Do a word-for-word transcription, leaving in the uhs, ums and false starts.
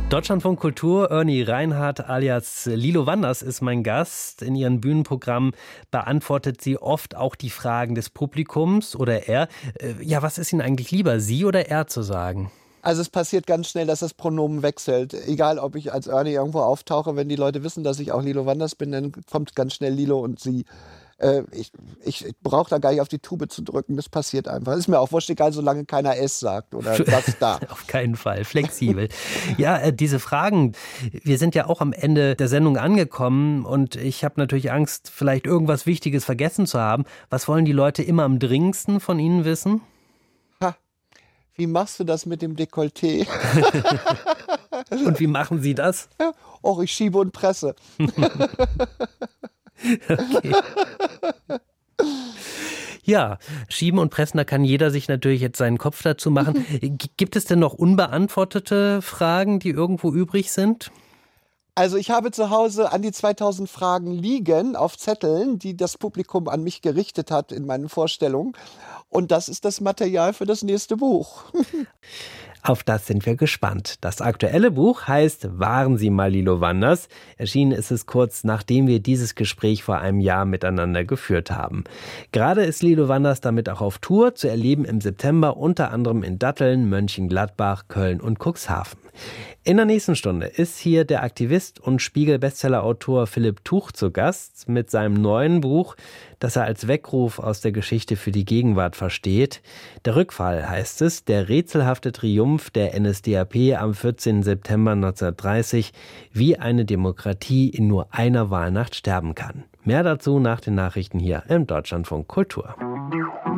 Deutschlandfunk Kultur, Ernie Reinhardt alias Lilo Wanders ist mein Gast. In ihren Bühnenprogrammen beantwortet sie oft auch die Fragen des Publikums oder er. Ja, was ist Ihnen eigentlich lieber, sie oder er zu sagen? Also es passiert ganz schnell, dass das Pronomen wechselt. Egal, ob ich als Ernie irgendwo auftauche, wenn die Leute wissen, dass ich auch Lilo Wanders bin, dann kommt ganz schnell Lilo und sie. Äh, ich ich, ich brauche da gar nicht auf die Tube zu drücken, das passiert einfach. Ist mir auch wurscht, egal, solange keiner S sagt oder das da. Auf keinen Fall, flexibel. Ja, äh, diese Fragen, wir sind ja auch am Ende der Sendung angekommen und ich habe natürlich Angst, vielleicht irgendwas Wichtiges vergessen zu haben. Was wollen die Leute immer am dringendsten von Ihnen wissen? Ha, wie machst du das mit dem Dekolleté? Und wie machen Sie das? Ja, och, ich schiebe und presse. Okay. Ja, schieben und pressen, da kann jeder sich natürlich jetzt seinen Kopf dazu machen. Gibt es denn noch unbeantwortete Fragen, die irgendwo übrig sind? Also ich habe zu Hause an die zweitausend Fragen liegen auf Zetteln, die das Publikum an mich gerichtet hat in meinen Vorstellungen. Und das ist das Material für das nächste Buch. Auf das sind wir gespannt. Das aktuelle Buch heißt Waren Sie mal Lilo Wanders. Erschienen ist es kurz, nachdem wir dieses Gespräch vor einem Jahr miteinander geführt haben. Gerade ist Lilo Wanders damit auch auf Tour, zu erleben im September unter anderem in Datteln, Mönchengladbach, Köln und Cuxhaven. In der nächsten Stunde ist hier der Aktivist und Spiegel-Bestseller-Autor Philipp Tuch zu Gast mit seinem neuen Buch, das er als Weckruf aus der Geschichte für die Gegenwart versteht. Der Rückfall heißt es, der rätselhafte Triumph der N S D A P am vierzehnten September neunzehnhundertdreißig, wie eine Demokratie in nur einer Wahlnacht sterben kann. Mehr dazu nach den Nachrichten hier im Deutschlandfunk Kultur.